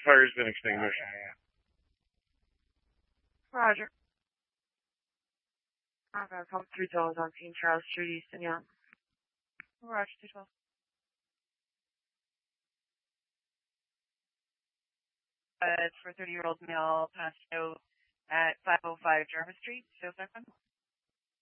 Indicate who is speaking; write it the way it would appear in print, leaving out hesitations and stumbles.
Speaker 1: fire's been extinguished.
Speaker 2: Roger. I'm going to come 312 on King Charles Street, Easton, yeah. Roger, 212. It's for a 30-year-old male passed out at 505 Jarvis Street, South Auckland.